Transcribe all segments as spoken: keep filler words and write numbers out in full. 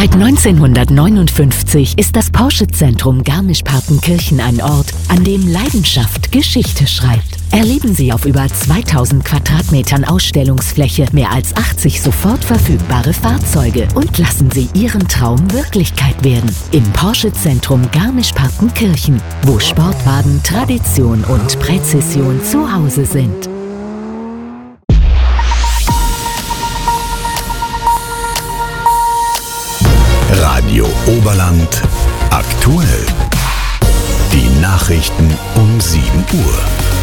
Seit neunzehnhundertneunundfünfzig ist das Porsche-Zentrum Garmisch-Partenkirchen ein Ort, an dem Leidenschaft Geschichte schreibt. Erleben Sie auf über zweitausend Quadratmetern Ausstellungsfläche mehr als achtzig sofort verfügbare Fahrzeuge und lassen Sie Ihren Traum Wirklichkeit werden. Im Porsche-Zentrum Garmisch-Partenkirchen, wo Sportwagen, Tradition und Präzision zu Hause sind. Radio Oberland aktuell. Die Nachrichten um sieben Uhr.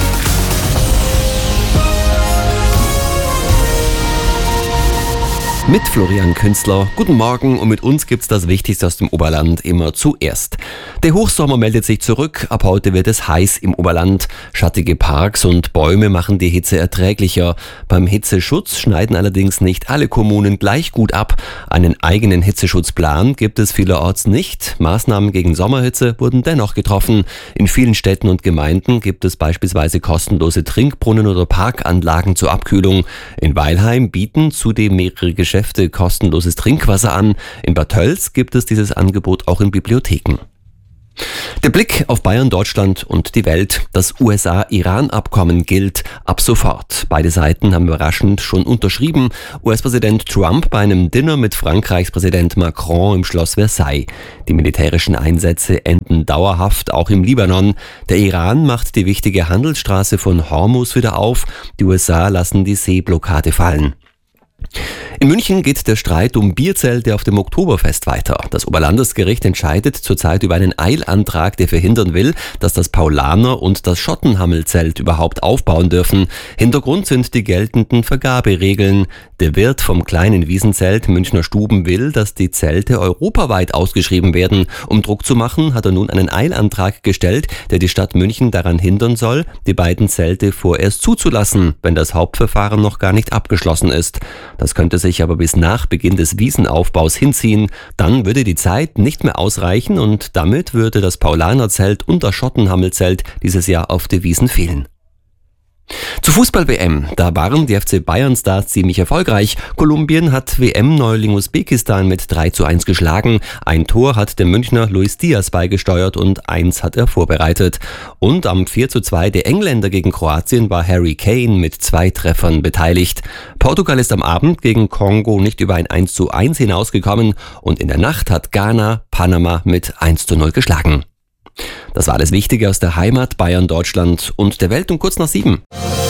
Mit Florian Künstler. Guten Morgen und mit uns gibt's das Wichtigste aus dem Oberland immer zuerst. Der Hochsommer meldet sich zurück. Ab heute wird es heiß im Oberland. Schattige Parks und Bäume machen die Hitze erträglicher. Beim Hitzeschutz schneiden allerdings nicht alle Kommunen gleich gut ab. Einen eigenen Hitzeschutzplan gibt es vielerorts nicht. Maßnahmen gegen Sommerhitze wurden dennoch getroffen. In vielen Städten und Gemeinden gibt es beispielsweise kostenlose Trinkbrunnen oder Parkanlagen zur Abkühlung. In Weilheim bieten zudem mehrere Geschäfte kostenloses Trinkwasser an. In Bad Tölz gibt es dieses Angebot auch in Bibliotheken. Der Blick auf Bayern, Deutschland und die Welt. Das U S A-Iran-Abkommen gilt ab sofort. Beide Seiten haben überraschend schon unterschrieben. U S-Präsident Trump bei einem Dinner mit Frankreichs Präsident Macron im Schloss Versailles. Die militärischen Einsätze enden dauerhaft, auch im Libanon. Der Iran macht die wichtige Handelsstraße von Hormuz wieder auf. Die U S A lassen die Seeblockade fallen. In München geht der Streit um Bierzelte auf dem Oktoberfest weiter. Das Oberlandesgericht entscheidet zurzeit über einen Eilantrag, der verhindern will, dass das Paulaner und das Schottenhammelzelt überhaupt aufbauen dürfen. Hintergrund sind die geltenden Vergaberegeln. Der Wirt vom kleinen Wiesenzelt Münchner Stuben will, dass die Zelte europaweit ausgeschrieben werden. Um Druck zu machen, hat er nun einen Eilantrag gestellt, der die Stadt München daran hindern soll, die beiden Zelte vorerst zuzulassen, wenn das Hauptverfahren noch gar nicht abgeschlossen ist. Das könnte sich aber bis nach Beginn des Wiesenaufbaus hinziehen. Dann würde die Zeit nicht mehr ausreichen und damit würde das Paulanerzelt und das Schottenhammelzelt dieses Jahr auf der Wiesn fehlen. Zur Fußball-W M, da waren die F C Bayern-Stars ziemlich erfolgreich. Kolumbien hat W M-Neuling Usbekistan mit drei zu eins geschlagen. Ein Tor hat der Münchner Luis Diaz beigesteuert und eins hat er vorbereitet. Und am vier zu zwei der Engländer gegen Kroatien war Harry Kane mit zwei Treffern beteiligt. Portugal ist am Abend gegen Kongo nicht über ein eins zu eins hinausgekommen und in der Nacht hat Ghana Panama mit eins zu null geschlagen. Das war alles Wichtige aus der Heimat, Bayern, Deutschland und der Welt um kurz nach sieben.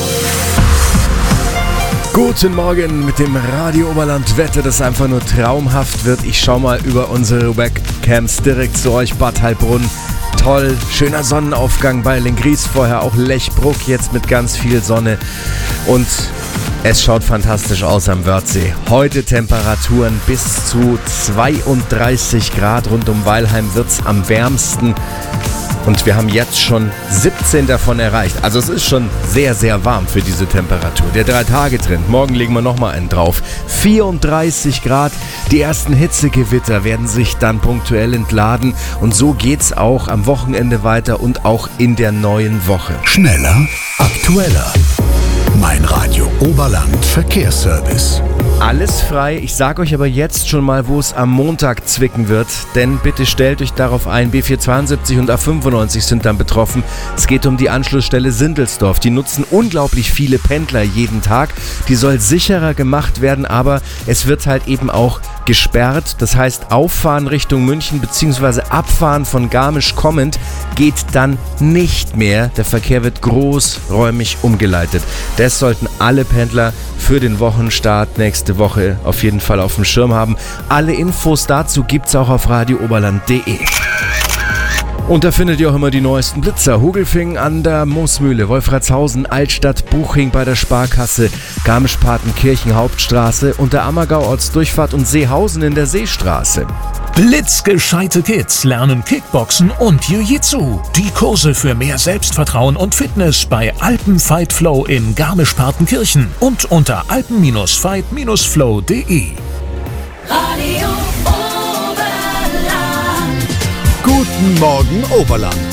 Guten Morgen mit dem Radio Oberland Wetter, das einfach nur traumhaft wird. Ich schau mal über unsere Webcams direkt zu euch, Bad Heilbrunn. Toll, schöner Sonnenaufgang bei Lengries, vorher auch Lechbruck, jetzt mit ganz viel Sonne. Und es schaut fantastisch aus am Wörthsee. Heute Temperaturen bis zu zweiunddreißig Grad. Rund um Weilheim wird's am wärmsten. Und wir haben jetzt schon siebzehn davon erreicht. Also es ist schon sehr, sehr warm für diese Temperatur. Der Drei-Tage-Trend. Morgen legen wir nochmal einen drauf. vierunddreißig Grad. Die ersten Hitzegewitter werden sich dann punktuell entladen. Und so geht's auch am Wochenende weiter und auch in der neuen Woche. Schneller, aktueller. Mein Radio Oberland Verkehrsservice. Alles frei. Ich sage euch aber jetzt schon mal, wo es am Montag zwicken wird. Denn bitte stellt euch darauf ein, B vierhundertzweiundsiebzig und A fünfundneunzig sind dann betroffen. Es geht um die Anschlussstelle Sindelsdorf. Die nutzen unglaublich viele Pendler jeden Tag. Die soll sicherer gemacht werden, aber es wird halt eben auch gesperrt. Das heißt, Auffahren Richtung München bzw. Abfahren von Garmisch kommend geht dann nicht mehr. Der Verkehr wird großräumig umgeleitet. Das sollten alle Pendler für den Wochenstart nächste Woche auf jeden Fall auf dem Schirm haben. Alle Infos dazu gibt's auch auf radio oberland punkt de. Und da findet ihr auch immer die neuesten Blitzer. Hugelfing an der Moosmühle, Wolfratshausen, Altstadt, Buching bei der Sparkasse, Garmisch-Partenkirchen Hauptstraße und der Ammergau-Ortsdurchfahrt und Seehausen in der Seestraße. Blitzgescheite Kids lernen Kickboxen und Jiu-Jitsu. Die Kurse für mehr Selbstvertrauen und Fitness bei Alpen Fight Flow in Garmisch-Partenkirchen und unter alpen fight flow punkt de. Radio Oberland. Guten Morgen Oberland.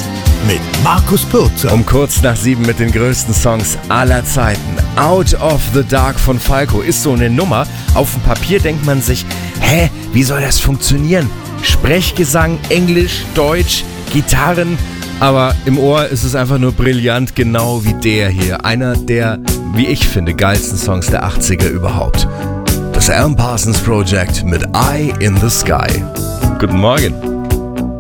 mit Markus Pürzer. Um kurz nach sieben mit den größten Songs aller Zeiten. Out of the Dark von Falco ist so eine Nummer. Auf dem Papier denkt man sich, hä, wie soll das funktionieren? Sprechgesang, Englisch, Deutsch, Gitarren. Aber im Ohr ist es einfach nur brillant, genau wie der hier. Einer der, wie ich finde, geilsten Songs der achtziger überhaupt. Das Alan Parsons Project mit Eye in the Sky. Guten Morgen.